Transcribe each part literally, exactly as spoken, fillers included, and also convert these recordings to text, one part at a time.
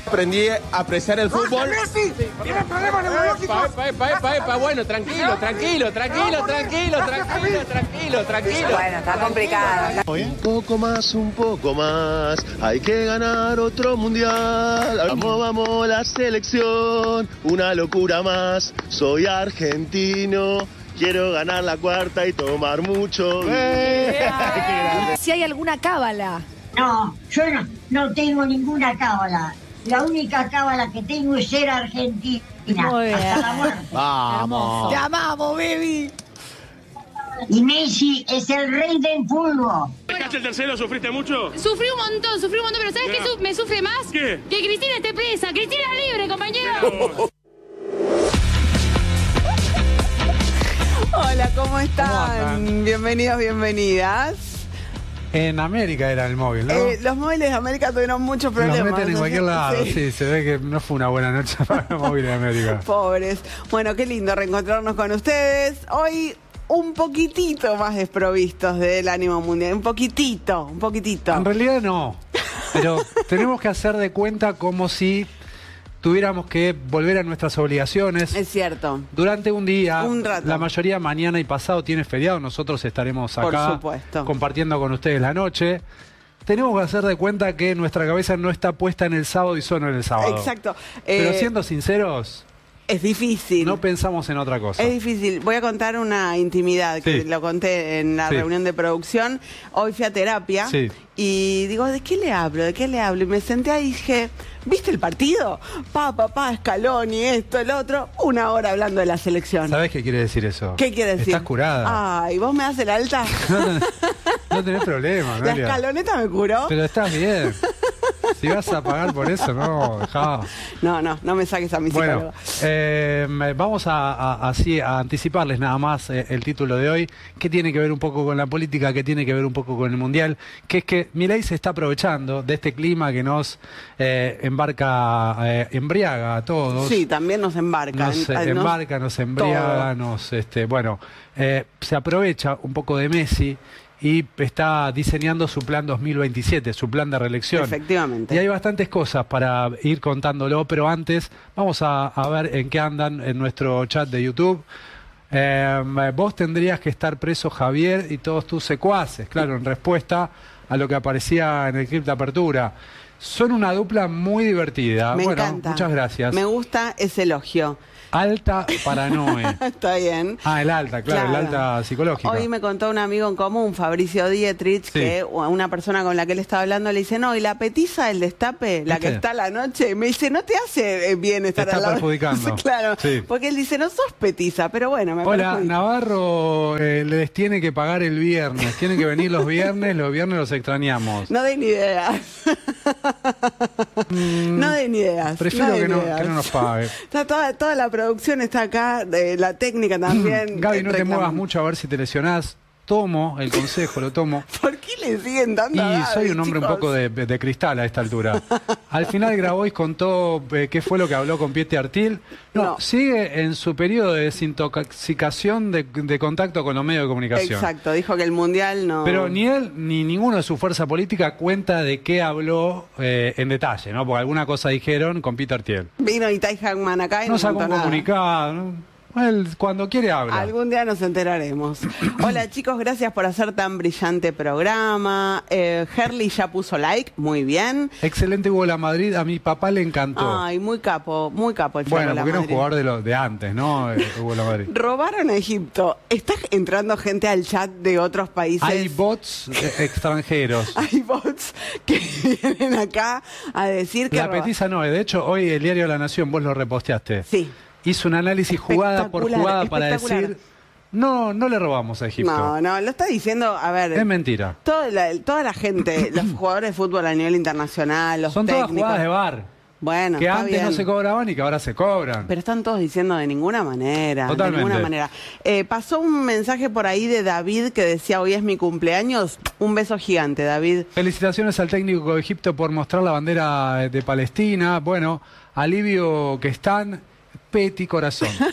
Aprendí a apreciar el fútbol. Messi! ¡Tiene problemas neurológicos! Epa, epa, epa, epa, bueno, tranquilo, tranquilo, tranquilo, tranquilo, tranquilo, tranquilo, tranquilo. Bueno, está complicado. Un poco más, un poco más, hay que ganar otro mundial. Vamos, vamos, la selección, una locura más. Soy argentino, quiero ganar la cuarta y tomar mucho. Si hay alguna cábala. No, yo no, no tengo ninguna cábala. La única cábala que tengo es ser argentina. Muy bien. Hasta la muerte. Vamos. Te amamos, baby. Y Messi es el rey del fútbol. ¿Dejaste el tercero? ¿Sufriste mucho? Sufrí un montón, sufrí un montón, pero ¿sabes Ya. qué su- me sufre más? ¿Qué? Que Cristina esté presa. Cristina libre, compañero. Hola, ¿cómo están? ¿Cómo andan? Bienvenidos, bienvenidas. En América era el móvil, ¿no? Eh, los móviles de América tuvieron muchos Los problemas. meten en ¿no? cualquier lado, Sí. sí, se ve que no fue una buena noche para los móviles de América. Pobres. Bueno, qué lindo reencontrarnos con ustedes. Hoy un poquitito más desprovistos del ánimo mundial. Un poquitito, un poquitito. En realidad no, pero tenemos que hacer de cuenta como si tuviéramos que volver a nuestras obligaciones. Es cierto. Durante un día, Un rato. la mayoría mañana y pasado tiene feriado, nosotros estaremos Por acá supuesto. compartiendo con ustedes la noche. Tenemos que hacer de cuenta que nuestra cabeza no está puesta en el sábado y solo en el sábado. Exacto. Pero Eh, siendo sinceros, es difícil. no pensamos en otra cosa. Es difícil. Voy a contar una intimidad que Sí. lo conté en la Sí. reunión de producción. Hoy fui a terapia Sí. y digo, ¿de qué le hablo? ¿De qué le hablo? Y me senté ahí y dije, ¿viste el partido? Pa, pa, pa, Scaloni, esto, el otro. Una hora hablando de la selección. ¿Sabés qué quiere decir eso? ¿Qué quiere decir? Estás curada. Ay, ¿vos me das el alta? No, tenés, no tenés problema, La Noelia. escaloneta me curó. Pero estás bien. Si vas a pagar por eso, no, dejá. No, no, no me saques a mi Bueno, psicólogo. eh, vamos a, a- así a anticiparles nada más eh, el título de hoy, que tiene que ver un poco con la política, que tiene que ver un poco con el Mundial, que es que Milei se está aprovechando de este clima que nos eh, embarca, eh, embriaga a todos. Sí, también nos embarca. Nos En- eh, nos- embarca, nos embriaga, todo. nos, este, bueno, eh, se aprovecha un poco de Messi y está diseñando su plan dos mil veintisiete, su plan de reelección. Efectivamente. Y hay bastantes cosas para ir contándolo, pero antes vamos a, a ver en qué andan en nuestro chat de YouTube. Eh, vos tendrías que estar preso, Javier, y todos tus secuaces, claro, en respuesta a lo que aparecía en el clip de apertura. Son una dupla muy divertida. Me bueno, encanta. muchas gracias. Me gusta ese elogio. Alta paranoia. Está bien. Ah, el alta, claro, Claro. el alta psicológica. Hoy me contó un amigo en común, Fabricio Dietrich, Sí. que una persona con la que él estaba hablando le dice, no, y la petiza, el destape, la que ¿Viste? está a la noche, me dice, no te hace eh, bien estar Te está al lado. perjudicando. Claro, Sí. porque él dice, no sos petiza, pero bueno, me Hola, perjudica. Navarro eh, les tiene que pagar el viernes. Tienen que venir los viernes, los viernes los extrañamos. No den ideas. no den ideas. Prefiero den que no, ideas. que no nos pague. Está toda, toda la producción está acá, de la técnica también. Gaby, no te reclamando. muevas mucho a ver si te lesionás. Tomo el consejo, lo tomo. ¿Por qué le siguen dando Y a Gaby, soy un hombre chicos? un poco de, de cristal a esta altura. Al final Grabois contó eh, qué fue lo que habló con Pieti Artil. No, No. sigue en su periodo de desintoxicación de, de contacto con los medios de comunicación. Exacto, dijo que el mundial no... Pero ni él ni ninguno de su fuerza política cuenta de qué habló eh, en detalle, ¿no? Porque alguna cosa dijeron con Peter Thiel. Vino Itai Hackman acá y no, No sacó contó un nada. comunicado, ¿no? Él cuando quiere habla. Algún día nos enteraremos. Hola chicos, gracias por hacer tan brillante programa. Eh, Herley ya puso like, muy bien. Excelente Hugo La Madrid, a mi papá le encantó. Ay, muy capo, muy capo el bueno, Flaco La porque era un Madrid. jugador de, lo, de antes, ¿no? Eh, Hugo La Madrid. Robaron a Egipto. ¿Está entrando gente al chat de otros países? Hay bots eh, extranjeros. Hay bots que vienen acá a decir que... La roba- petiza no, de hecho hoy el diario La Nación, vos lo reposteaste. Sí. Hizo un análisis jugada por Espectacular, jugada para espectacular. decir, no, no le robamos a Egipto. No, no, lo está diciendo, a ver... Es mentira. Toda la, toda la gente, los jugadores de fútbol a nivel internacional, los Son todas técnicos... jugadas de bar. Bueno, Que está antes no bien. se cobraban y que ahora se cobran. Pero están todos diciendo de ninguna manera. Totalmente. De ninguna manera. Eh, pasó un mensaje por ahí de David que decía, hoy es mi cumpleaños. Un beso gigante, David. Felicitaciones al técnico de Egipto por mostrar la bandera de Palestina. Bueno, alivio que están, Peti corazón.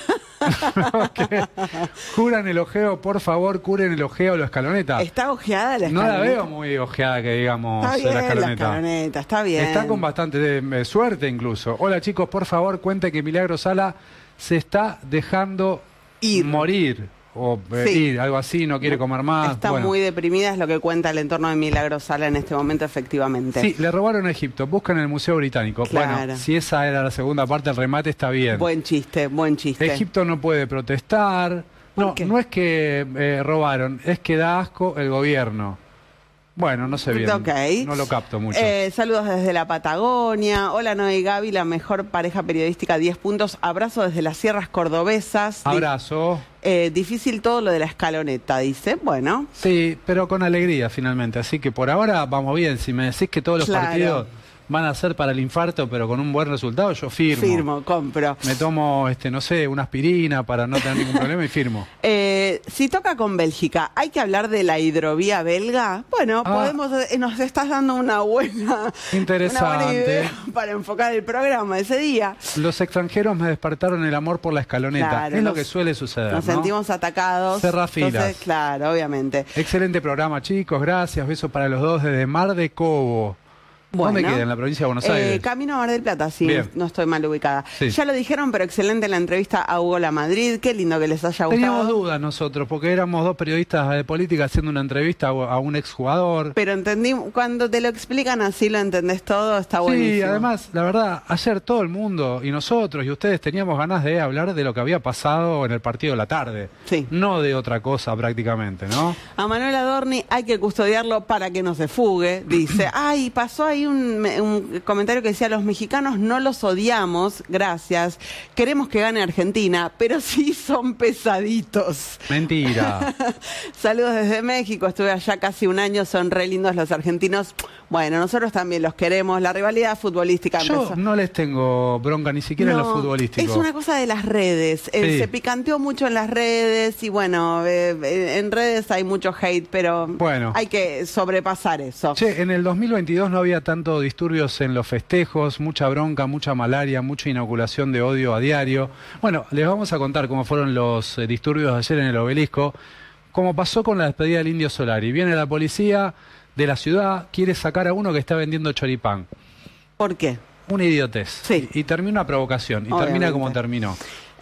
Okay. Curan el ojeo, por favor, curen el ojeo, la escaloneta. Está ojeada la No escaloneta. la veo muy ojeada, que digamos, Está bien la la escaloneta. escaloneta, está bien. Está con bastante eh, suerte incluso. Hola chicos, por favor, cuente que Milagro Sala se está dejando Ir. morir. O eh, Sí. ir, algo así, no quiere comer más. Está bueno. muy deprimida, es lo que cuenta el entorno de Milagro Sala en este momento, efectivamente. Sí, le robaron a Egipto. Buscan en el Museo Británico. Claro. Bueno, si esa era la segunda parte, el remate está bien. Buen chiste, buen chiste. Egipto no puede protestar. No, qué? no es que eh, robaron, es que da asco el gobierno. Bueno, no sé bien. Ok. No lo capto mucho. Eh, saludos desde la Patagonia. Hola, Noé y Gaby, la mejor pareja periodística, diez puntos. Abrazo desde las sierras cordobesas. Di- Abrazo. eh, difícil todo lo de la escaloneta, dice. Bueno, Sí, pero con alegría finalmente. Así que por ahora vamos bien. Si me decís que todos los Claro. partidos van a ser para el infarto, pero con un buen resultado, yo firmo. firmo, compro. Me tomo, este, no sé, una aspirina para no tener ningún problema y firmo. Eh, si toca con Bélgica, ¿hay que hablar de la hidrovía belga? Bueno, Ah. podemos, eh, nos estás dando una buena, Interesante. una buena idea para enfocar el programa ese día. Los extranjeros me despertaron el amor por la escaloneta. Claro, es lo nos- que suele suceder, Nos ¿no? sentimos atacados. Cerra filas. Entonces, claro, obviamente. Excelente programa, chicos. Gracias. Besos para los dos desde Mar de Cobo. ¿Dónde Bueno. queda? ¿En la provincia de Buenos Eh, Aires? camino a Mar del Plata, sí, Bien. no estoy mal ubicada. Sí. Ya lo dijeron, pero excelente la entrevista a Hugo La Madrid. Qué lindo que les haya gustado. Teníamos dudas nosotros, porque éramos dos periodistas de política haciendo una entrevista a a un exjugador. Pero entendí, cuando te lo explican así, lo entendés todo, está buenísimo. Sí, además, la verdad, ayer todo el mundo y nosotros y ustedes teníamos ganas de hablar de lo que había pasado en el partido de la tarde. Sí. No de otra cosa prácticamente, ¿no? A Manuel Adorni hay que custodiarlo para que no se fugue, dice. Ay, pasó ahí un, un comentario que decía, los mexicanos no los odiamos, gracias. Queremos que gane Argentina, pero sí son pesaditos. Mentira. Saludos desde México, estuve allá casi un año, son re lindos los argentinos. Bueno, nosotros también los queremos. La rivalidad futbolística Yo empezó. no les tengo bronca ni siquiera en lo No, futbolístico. es una cosa de las redes. Eh, Sí. Se picanteó mucho en las redes y bueno, eh, eh, en redes hay mucho hate, pero Bueno. hay que sobrepasar eso. Che, en el dos mil veintidós no había tanto disturbios en los festejos, mucha bronca, mucha malaria, mucha inoculación de odio a diario. Bueno, les vamos a contar cómo fueron los eh, disturbios de ayer en el Obelisco, como pasó con la despedida del Indio Solari. Viene la policía de la ciudad, quiere sacar a uno que está vendiendo choripán. ¿Por qué? Una idiotez. Sí. Y, y termina una provocación. Y Obviamente. termina como terminó.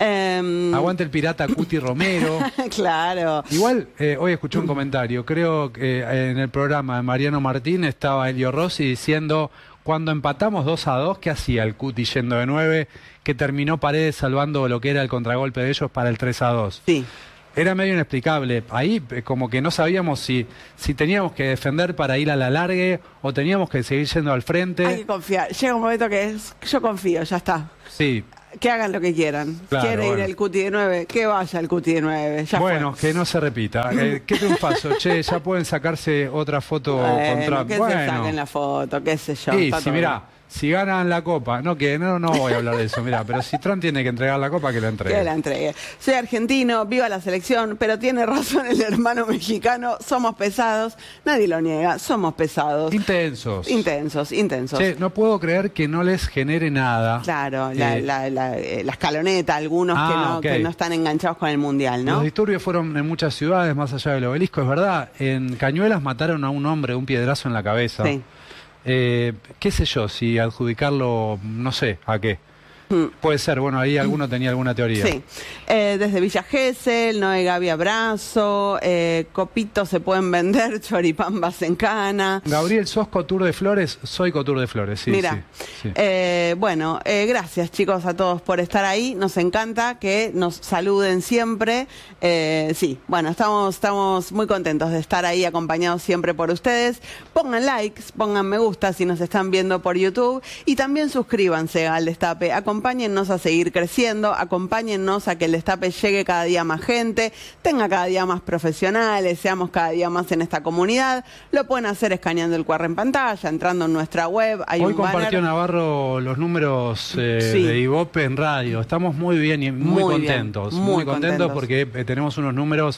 Em, Aguante el pirata Cuti Romero. claro. Igual, eh, hoy escuché un comentario, creo que eh, en el programa de Mariano Martín estaba Elio Rossi diciendo, cuando empatamos dos a dos, ¿qué hacía el Cuti yendo de nueve? Que terminó Paredes salvando lo que era el contragolpe de ellos para el tres a dos. Sí. Era medio inexplicable. Ahí eh, como que no sabíamos si, si teníamos que defender para ir a la largue o teníamos que seguir yendo al Hay que frente. confiar. Llega un momento que es, yo confío, ya está. Sí. Que hagan lo que quieran. Claro, Quiere ir bueno. el Cuti de nueve, que vaya el Cuti de nueve. Ya Bueno, fue. que no se repita. Eh, ¿Qué triunfazo? Che, ya pueden sacarse otra foto Bueno, con Trump. que se saquen la foto, qué sé yo. Sí, está sí, todo mirá, bien. si ganan la copa, no que no, no voy a hablar de eso, mirá, pero si Trump tiene que entregar la copa, que la entregue. Que la entregue. Soy argentino, viva la selección, pero tiene razón el hermano mexicano, somos pesados, nadie lo niega, somos pesados. Intensos. Intensos, intensos. Che, no puedo creer que no les genere nada. Claro, la, Eh, la, la, eh, la escaloneta, algunos Ah, que, no, ok. que no están enganchados con el mundial, Los ¿no? disturbios fueron en muchas ciudades, más allá del Obelisco, es verdad. En Cañuelas mataron a un hombre, un piedrazo en la cabeza. Sí. Eh, qué sé yo, si adjudicarlo, no sé, ¿a qué? Mm. Puede ser, bueno, ahí alguno tenía alguna teoría. Sí, eh, desde Villa Gesell, Noé Gaby Abrazo, eh, copitos se pueden vender, choripán vas en cana. Gabriel, ¿sos Couture de Flores? Soy Couture de Flores, sí. Mira, sí, sí. eh, bueno, eh, gracias chicos a todos por estar ahí. Nos encanta que nos saluden siempre. Eh, sí, bueno, estamos, estamos muy contentos de estar ahí acompañados siempre por ustedes. Pongan likes, pongan me gusta si nos están viendo por YouTube y también suscríbanse al Destape. Acompáñennos a seguir creciendo, acompáñennos a que el Destape llegue cada día más gente, tenga cada día más profesionales, seamos cada día más en esta comunidad. Lo pueden hacer escaneando el Q R en pantalla, entrando en nuestra web. Hay Hoy un compartió banner. Navarro los números eh, Sí. de Ibope en radio. Estamos muy bien y muy, Muy bien, contentos. muy Muy, contentos contentos. porque eh, tenemos unos números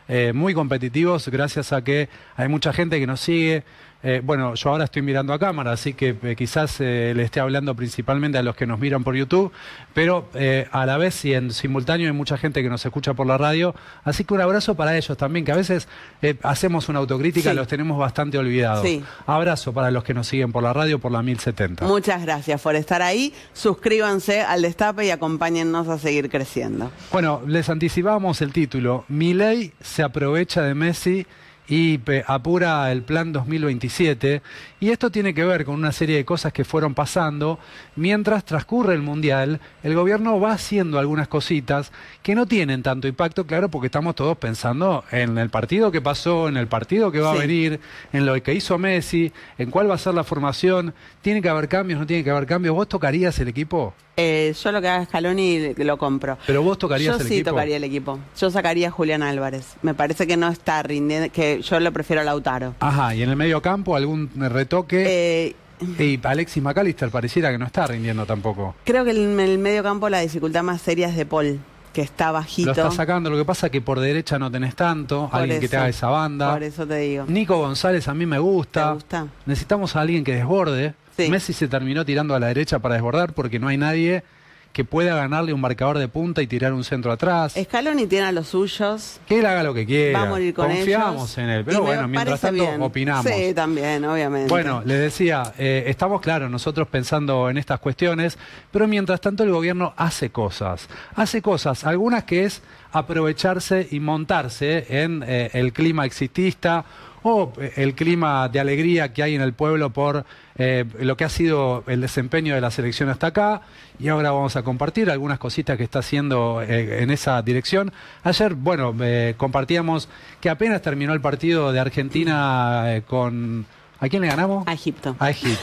eh, muy competitivos gracias a que hay mucha gente que nos sigue. Eh, bueno, yo ahora estoy mirando a cámara, así que eh, quizás eh, le esté hablando principalmente a los que nos miran por YouTube, pero eh, a la vez y en simultáneo hay mucha gente que nos escucha por la radio, así que un abrazo para ellos también, que a veces eh, hacemos una autocrítica, Sí. los tenemos bastante olvidados. Sí. Abrazo para los que nos siguen por la radio, por la mil setenta. Muchas gracias por estar ahí. Suscríbanse al Destape y acompáñennos a seguir creciendo. Bueno, les anticipábamos el título. Milei se aprovecha de Messi y pe- apura el plan dos mil veintisiete, y esto tiene que ver con una serie de cosas que fueron pasando mientras transcurre el Mundial. El gobierno va haciendo algunas cositas que no tienen tanto impacto, claro, porque estamos todos pensando en el partido que pasó, en el partido que va Sí. a venir, en lo que hizo Messi, en cuál va a ser la formación. ¿Tiene que haber cambios, no tiene que haber cambios? ¿Vos tocarías el equipo? Eh, yo lo que haga Scaloni lo compro. ¿Pero vos tocarías Yo el sí equipo? tocaría el equipo. Yo sacaría a Julián Álvarez. Me parece que no está rindiendo, que yo lo prefiero a Lautaro. Ajá, y en el medio campo algún retoque. Eh, Y Alexis McAllister pareciera que no está rindiendo tampoco. creo que en el medio campo la dificultad más seria es de Paul, que está bajito. Lo está sacando, lo que pasa es que por derecha no tenés tanto, Por alguien que te eso, haga esa banda. Por eso te digo. Nico González a mí me gusta. ¿Te gusta? Necesitamos a alguien que desborde. Sí. Messi se terminó tirando a la derecha para desbordar porque no hay nadie que pueda ganarle un marcador de punta y tirar un centro atrás. Scaloni tiene a los suyos. Que él haga lo que quiera. Va a morir con Confiamos ellos. en él. Y Pero me bueno, mientras parece tanto bien. opinamos. Sí, también, obviamente. Bueno, les decía, eh, estamos claros nosotros pensando en estas cuestiones, pero mientras tanto el gobierno hace cosas. Hace cosas, algunas que es aprovecharse y montarse en eh, el clima exitista o eh, el clima de alegría que hay en el pueblo por eh, lo que ha sido el desempeño de la selección hasta acá, y ahora vamos a compartir algunas cositas que está haciendo eh, en esa dirección. Ayer, bueno, eh, compartíamos que apenas terminó el partido de Argentina eh, con... ¿A quién le ganamos? A Egipto. A Egipto.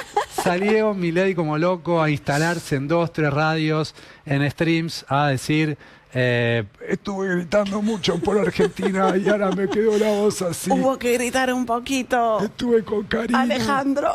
Salió Milei como loco a instalarse en dos, tres radios, en streams, a decir... Eh, estuve gritando mucho por Argentina y ahora me quedó la voz así. Hubo que gritar un poquito. Estuve con Karina. Alejandro.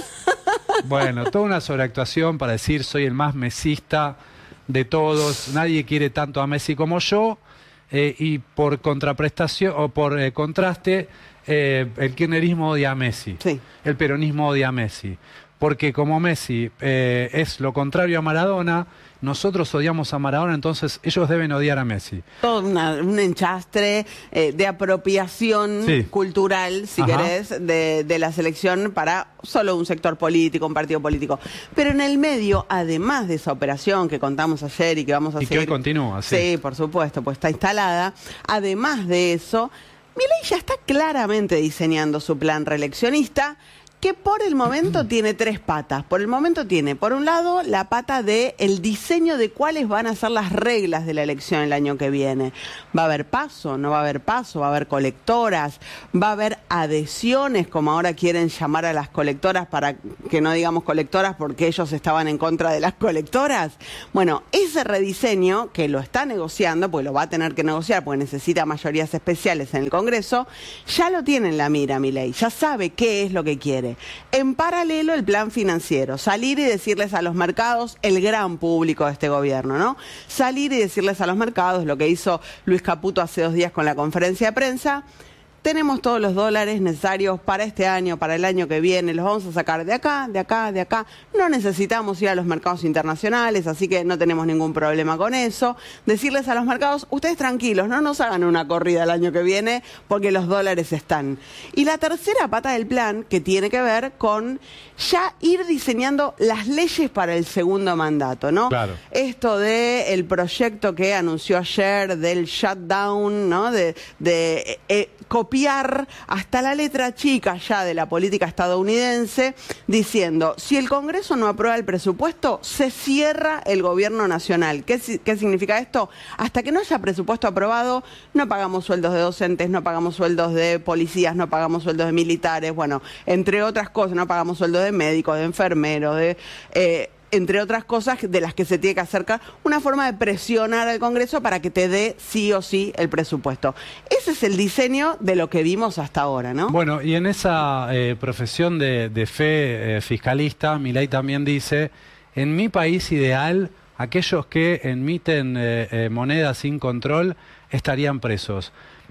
Bueno, toda una sobreactuación para decir soy el más mesista de todos, nadie quiere tanto a Messi como yo, eh, y por contraprestación o por eh, contraste, eh, el kirchnerismo odia a Messi, Sí. el peronismo odia a Messi, porque como Messi eh, es lo contrario a Maradona, nosotros odiamos a Maradona, entonces ellos deben odiar a Messi. Todo una- un enchastre eh, de apropiación Sí. cultural, si Ajá. querés, de, de la selección para solo un sector político, un partido político. Pero en el medio, además de esa operación que contamos ayer y que vamos a Y que seguir... hoy continúa, sí. Sí, por supuesto, pues está instalada. Además de eso, Milei ya está claramente diseñando su plan reeleccionista, que por el momento tiene tres patas. Por el momento tiene, por un lado, la pata de el diseño de cuáles van a ser las reglas de la elección el año que viene. ¿Va a haber paso? ¿No va a haber paso? ¿Va a haber colectoras? ¿Va a haber adhesiones, como ahora quieren llamar a las colectoras, para que no digamos colectoras porque ellos estaban en contra de las colectoras? Bueno, ese rediseño, que lo está negociando, pues lo va a tener que negociar porque necesita mayorías especiales en el Congreso, ya lo tiene en la mira Milei, ya sabe qué es lo que quiere. En paralelo, el plan financiero, salir y decirles a los mercados, el gran público de este gobierno, ¿no? Salir y decirles a los mercados lo que hizo Luis Caputo hace dos días con la conferencia de prensa. Tenemos todos los dólares necesarios para este año, para el año que viene, los vamos a sacar de acá, de acá, de acá. No necesitamos ir a los mercados internacionales, así que no tenemos ningún problema con eso. Decirles a los mercados, ustedes tranquilos, no nos hagan una corrida el año que viene porque los dólares están. Y la tercera pata del plan, que tiene que ver con ya ir diseñando las leyes para el segundo mandato, ¿no? Claro. Esto de el proyecto que anunció ayer del shutdown, ¿no? De, de eh, copiar hasta la letra chica ya de la política estadounidense, diciendo, si el Congreso no aprueba el presupuesto, se cierra el gobierno nacional. ¿Qué, si- qué significa esto? Hasta que no haya presupuesto aprobado, no pagamos sueldos de docentes, no pagamos sueldos de policías, no pagamos sueldos de militares, bueno, entre otras cosas, no pagamos sueldos de médicos, de enfermeros, de... Eh, entre otras cosas de las que se tiene que acercar, una forma de presionar al Congreso para que te dé sí o sí el presupuesto. Ese es el diseño de lo que vimos hasta ahora, ¿no? Bueno, y en esa eh, profesión de, de fe eh, fiscalista, Milei también dice, en mi país ideal, aquellos que emiten eh, eh, moneda sin control estarían presos.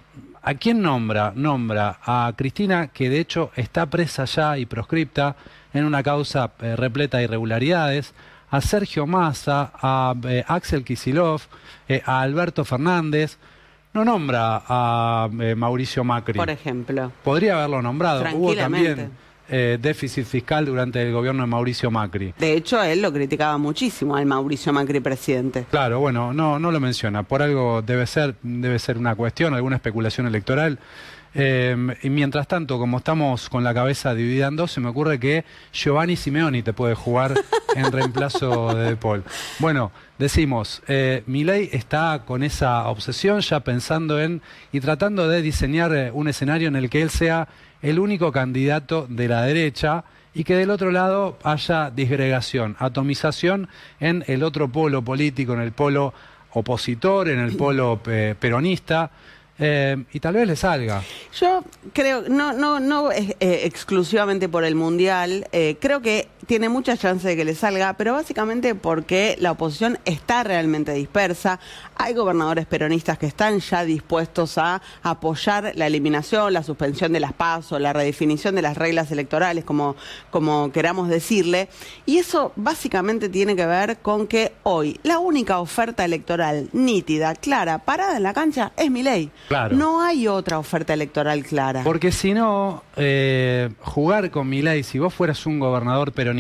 ¿A quién nombra? Nombra a Cristina, que de hecho está presa ya y proscripta en una causa eh, repleta de irregularidades, a Sergio Massa, a eh, Axel Kicillof, eh, a Alberto Fernández. No nombra a eh, Mauricio Macri. Por ejemplo. Podría haberlo nombrado. Hubo Tranquilamente. también eh, déficit fiscal durante el gobierno de Mauricio Macri. De hecho, él lo criticaba muchísimo al Mauricio Macri presidente. Claro, bueno, no, no lo menciona. Por algo debe ser, debe ser una cuestión, alguna especulación electoral. Eh, y mientras tanto, como estamos con la cabeza dividida en dos, se me ocurre que Giovanni Simeoni te puede jugar en reemplazo de De Paul. Bueno, decimos, eh, Milei está con esa obsesión ya pensando en y tratando de diseñar eh, un escenario en el que él sea el único candidato de la derecha y que del otro lado haya disgregación, atomización en el otro polo político, en el polo opositor, en el polo eh, peronista. Eh, y tal vez le salga. Yo creo, no, no, no eh, exclusivamente por el Mundial, eh, creo que tiene mucha chance de que le salga, pero básicamente porque la oposición está realmente dispersa. Hay gobernadores peronistas que están ya dispuestos a apoyar la eliminación, la suspensión de las PASO, la redefinición de las reglas electorales, como, como queramos decirle. Y eso básicamente tiene que ver con que hoy la única oferta electoral nítida, clara, parada en la cancha es Milei. Claro. No hay otra oferta electoral clara. Porque si no, eh, jugar con Milei, si vos fueras un gobernador peronista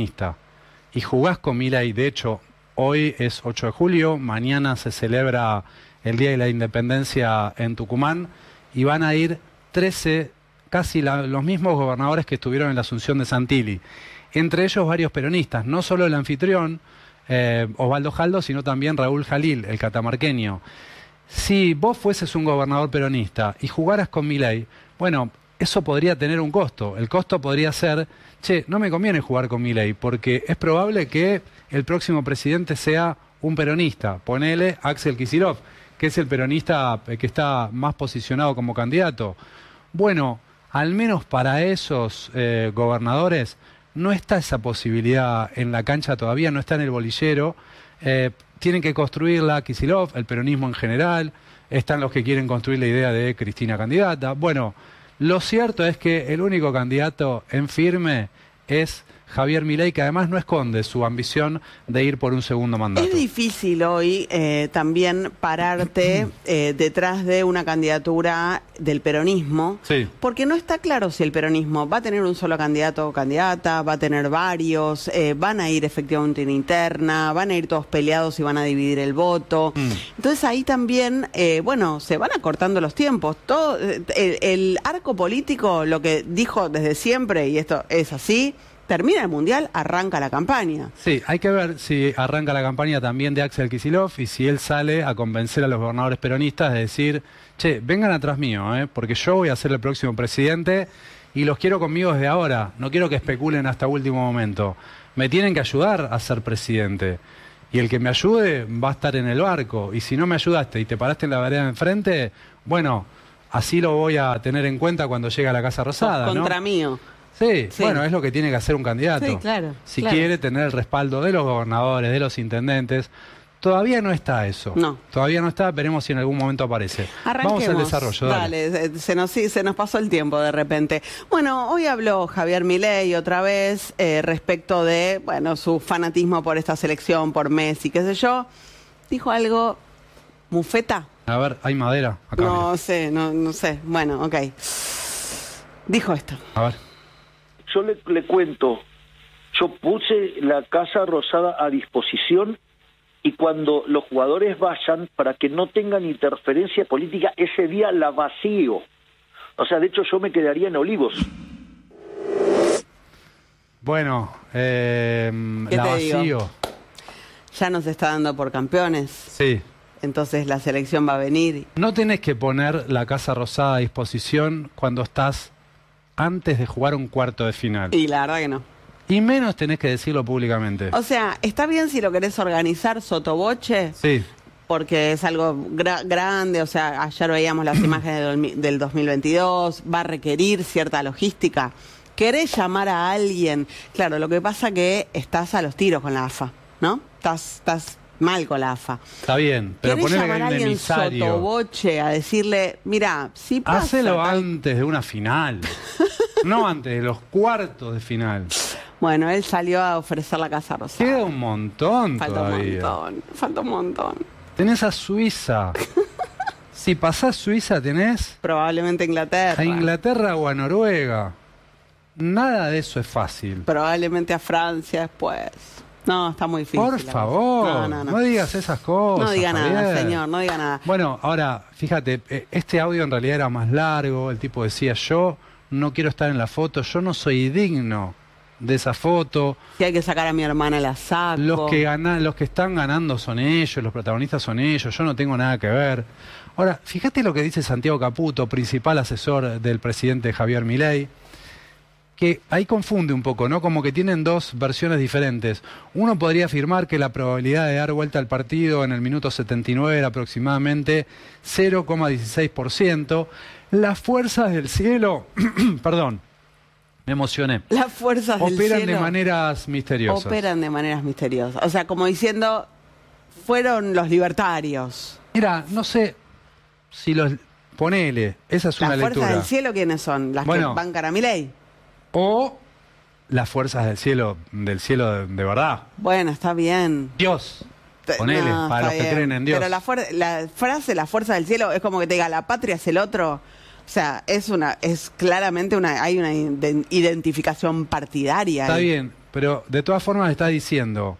y jugás con Milei, de hecho, hoy es ocho de julio, mañana se celebra el Día de la Independencia en Tucumán y van a ir trece, casi la, los mismos gobernadores que estuvieron en la Asunción de Santilli. Entre ellos varios peronistas, no solo el anfitrión, eh, Osvaldo Jaldo, sino también Raúl Jalil, el catamarqueño. Si vos fueses un gobernador peronista y jugaras con Milei, bueno, eso podría tener un costo. El costo podría ser, che, no me conviene jugar con Milei porque es probable que el próximo presidente sea un peronista. Ponele Axel Kicillof, que es el peronista que está más posicionado como candidato. Bueno, al menos para esos eh, gobernadores no está esa posibilidad en la cancha todavía, no está en el bolillero. Eh, tienen que construirla Kicillof, el peronismo en general, están los que quieren construir la idea de Cristina candidata. Bueno, lo cierto es que el único candidato en firme es Javier Milei, que además no esconde su ambición de ir por un segundo mandato. Es difícil hoy eh, también pararte eh, detrás de una candidatura del peronismo, sí, porque no está claro si el peronismo va a tener un solo candidato o candidata, va a tener varios, eh, van a ir efectivamente en interna, van a ir todos peleados y van a dividir el voto. Mm. Entonces ahí también, eh, bueno, se van acortando los tiempos. Todo el, el arco político, lo que dijo desde siempre, y esto es así, termina el Mundial, arranca la campaña. Sí, hay que ver si arranca la campaña también de Axel Kicillof y si él sale a convencer a los gobernadores peronistas de decir, che, vengan atrás mío, ¿eh? porque yo voy a ser el próximo presidente y los quiero conmigo desde ahora. No quiero que especulen hasta último momento. Me tienen que ayudar a ser presidente. Y el que me ayude va a estar en el barco. Y si no me ayudaste y te paraste en la vereda de enfrente, bueno, así lo voy a tener en cuenta cuando llegue a la Casa Rosada, ¿no? Contra mío. Sí, sí, bueno, es lo que tiene que hacer un candidato. Sí, claro. Si claro. quiere tener el respaldo de los gobernadores, de los intendentes. Todavía no está eso. No. Todavía no está, veremos si en algún momento aparece. Arranquemos. Vamos al desarrollo, dale. Dale, se nos, se nos pasó el tiempo de repente. Bueno, hoy habló Javier Milei otra vez eh, respecto de, bueno, su fanatismo por esta selección, por Messi, qué sé yo. Dijo algo, mufeta. A ver, hay madera acá. No mira. sé, no, no sé. Bueno, ok. Dijo esto. A ver. Yo le, le cuento, yo puse la Casa Rosada a disposición y cuando los jugadores vayan, para que no tengan interferencia política, ese día la vacío. O sea, de hecho yo me quedaría en Olivos. Bueno, eh, ¿Qué la te vacío. digo? Ya nos está dando por campeones. Sí. Entonces la selección va a venir. No tenés que poner la Casa Rosada a disposición cuando estás antes de jugar un cuarto de final. Y la verdad que no. Y menos tenés que decirlo públicamente. O sea, está bien si lo querés organizar sotoboche. Sí. Porque es algo gra grande, o sea, ayer veíamos las imágenes del, del dos mil veintidós, va a requerir cierta logística. ¿Querés llamar a alguien? Claro, lo que pasa que estás a los tiros con la A F A, ¿no? Estás, estás Mal con la A F A. Está bien, pero ¿Querés ponele que llamar a hay un alguien emisario. sotoboche a decirle, mira, si pasa... Hacelo tal-". antes de una final. No antes de los cuartos de final. Bueno, él salió a ofrecer la Casa Rosada. Queda un montón Falta todavía. un montón, falta un montón. Tenés a Suiza. Si pasás Suiza tenés Probablemente Inglaterra. a Inglaterra o a Noruega. Nada de eso es fácil. Probablemente a Francia después. No, está muy difícil. Por favor, no, no, no. no digas esas cosas. No diga nada, Javier. señor, no diga nada. Bueno, ahora, fíjate, eh, este audio en realidad era más largo. El tipo decía, yo no quiero estar en la foto, yo no soy digno de esa foto. Si hay que sacar a mi hermana, la saco. Los que gana, los que están ganando son ellos, los protagonistas son ellos, yo no tengo nada que ver. Ahora, fíjate lo que dice Santiago Caputo, principal asesor del presidente Javier Milei, que ahí confunde un poco, ¿no? Como que tienen dos versiones diferentes. Uno podría afirmar que la probabilidad de dar vuelta al partido en el minuto setenta y nueve era aproximadamente cero coma dieciséis por ciento. Las fuerzas del cielo, perdón, me emocioné. Las fuerzas del Operan cielo de maneras misteriosas. operan de maneras misteriosas. O sea, como diciendo, fueron los libertarios. Mira, no sé si los... Ponele, esa es Las una fuerzas lectura. del cielo, ¿quiénes son? Las Bueno. que bancan a Milei. O las fuerzas del cielo, del cielo de, de verdad. Bueno, está bien. Dios. Te- Ponele, no, para está los que bien. creen en Dios. Pero la, fuer- la frase, la fuerza del cielo, es como que te diga, la patria es el otro. O sea, es una, es claramente una, hay una iden- identificación partidaria. Está ahí. bien, pero de todas formas está diciendo,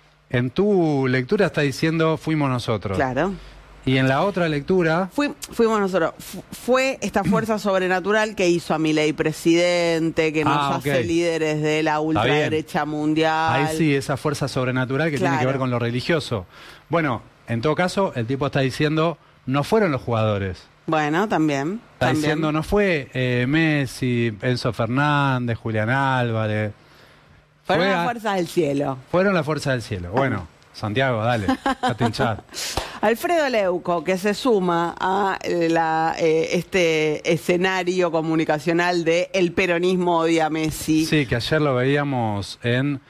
en tu lectura está diciendo fuimos nosotros. Claro. Y en la otra lectura, Fui- fuimos nosotros. Fu- fue esta fuerza sobrenatural que hizo a Milei presidente, que nos Ah, hace ok. líderes de la ultraderecha mundial. ahí sí, esa fuerza sobrenatural que tiene que Claro. ver con lo religioso. Bueno, en todo caso, el tipo está diciendo, no fueron los jugadores. Bueno, también. Está también. diciendo, no fue eh, Messi, Enzo Fernández, Julián Álvarez. Fueron Fue las a- fuerzas del cielo. Fueron la fuerza del cielo. Bueno, Santiago, dale, a hinchar. Alfredo Leuco, que se suma a la, eh, este escenario comunicacional de el peronismo odia a Messi. Sí, que ayer lo veíamos en...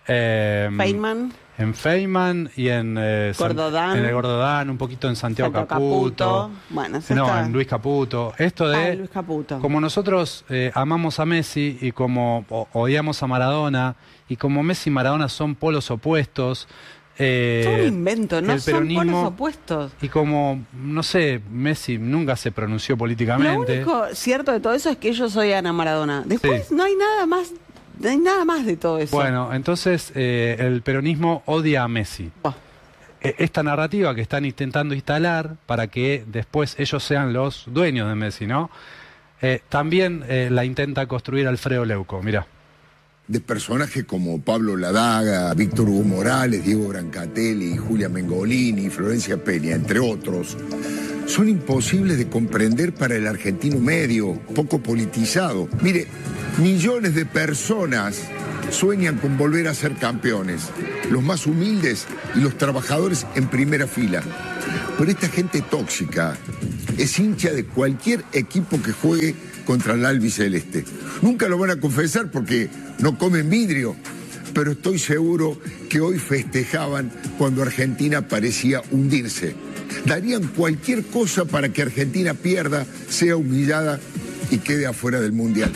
Eh, Feynman. En Feynman y en... eh, San- Gordodán. En el Gordodán, un poquito en Santiago Santo Caputo. Caputo. Bueno, se No, está- en Luis Caputo. Esto de... Ah, Luis Caputo. Como nosotros eh, amamos a Messi y como o- odiamos a Maradona, y como Messi y Maradona son polos opuestos... eh, Son un invento, no el son peronismo- polos opuestos. Y como, no sé, Messi nunca se pronunció Lo políticamente. único cierto de todo eso es que ellos odian a Maradona. Después Sí. no hay nada más, no hay nada más de todo eso. Bueno, entonces eh, el peronismo odia a Messi. Bah. E- Esta narrativa que están intentando instalar para que después ellos sean los dueños de Messi, ¿no? Eh, también eh, la intenta construir Alfredo Leuco, mirá. De personajes como Pablo Ladaga, Víctor Hugo Morales, Diego Brancatelli, Julia Mengolini, Florencia Peña, entre otros, son imposibles de comprender para el argentino medio, poco politizado. Mire, millones de personas sueñan con volver a ser campeones, los más humildes y los trabajadores en primera fila. Pero esta gente tóxica es hincha de cualquier equipo que juegue contra el albiceleste. Nunca lo van a confesar porque no comen vidrio, pero estoy seguro que hoy festejaban cuando Argentina parecía hundirse. Darían cualquier cosa para que Argentina pierda, sea humillada y quede afuera del Mundial.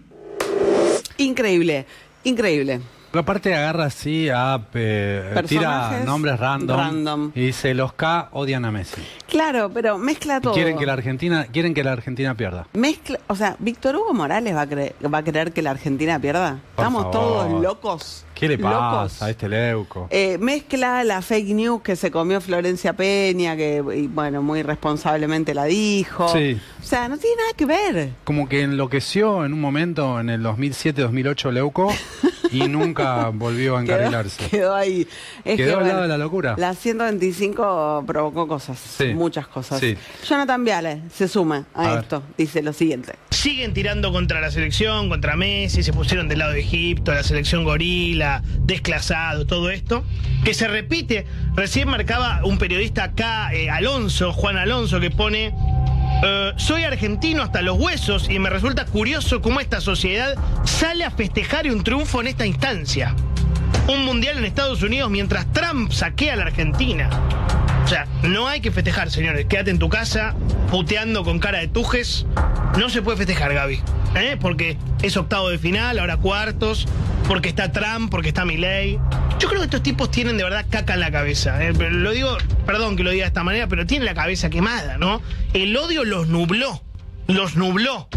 Increíble, increíble. Pero aparte agarra así a... eh, tira Personajes nombres random, random. y dice, los K odian a Messi. Claro, pero mezcla Y todo. quieren que la Argentina, quieren que la Argentina pierda. Mezcla, o sea, ¿Víctor Hugo Morales va a, creer, va a creer que la Argentina pierda? Por Estamos favor. todos locos. ¿Qué le locos. pasa a este Leuco? Eh, mezcla la fake news que se comió Florencia Peña, que, y, bueno, muy responsablemente la dijo. Sí. O sea, no tiene nada que ver. Como que enloqueció en un momento en el dos mil siete dos mil ocho Leuco y nunca volvió a Quedó, encarrilarse. quedó ahí. Es Quedó que, al lado de la locura. La ciento veinticinco provocó cosas, Sí. muchas cosas. Sí. Jonathan Viale se suma a, A ver. esto. Dice lo siguiente. Siguen tirando contra la selección, contra Messi, se pusieron del lado de Egipto, la selección gorila, desclasado, todo esto, que se repite. Recién marcaba un periodista acá, eh, Alonso, Juan Alonso, que pone, eh, soy argentino hasta los huesos y me resulta curioso cómo esta sociedad sale a festejar un triunfo en esta instancia. un mundial en Estados Unidos mientras Trump saquea a la Argentina. O sea, no hay que festejar, señores. Quédate en tu casa, puteando con cara de tujes. No se puede festejar, Gaby. ¿eh? Porque es octavo de final, ahora cuartos. Porque está Trump, porque está Milei. Yo creo que estos tipos tienen de verdad caca en la cabeza. ¿eh? Pero lo digo, perdón que lo diga de esta manera, pero tienen la cabeza quemada, ¿no? El odio los nubló. Los nubló.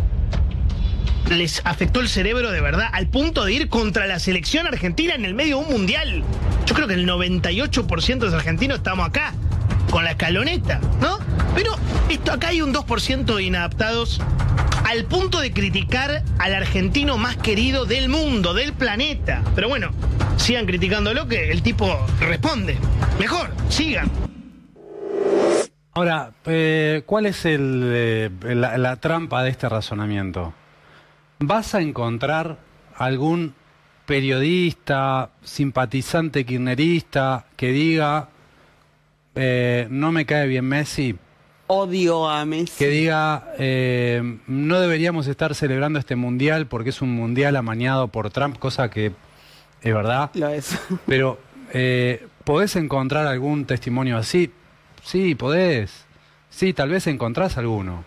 Les afectó el cerebro de verdad, al punto de ir contra la selección argentina en el medio de un mundial. Yo creo que el noventa y ocho por ciento de los argentinos estamos acá, con la escaloneta, ¿no? Pero esto, acá hay un dos por ciento de inadaptados al punto de criticar al argentino más querido del mundo, del planeta. Pero bueno, sigan criticándolo, que el tipo responde. Mejor, sigan. Ahora, eh, ¿cuál es el, eh, la, la trampa de este razonamiento? ¿Vas a encontrar algún periodista, simpatizante kirchnerista que diga eh, no me cae bien Messi? Odio a Messi. Que diga eh, no deberíamos estar celebrando este mundial porque es un mundial amañado por Trump, cosa que es verdad. Lo es. Pero, eh, ¿podés encontrar algún testimonio así? Sí, podés. Sí, tal vez encontrás alguno.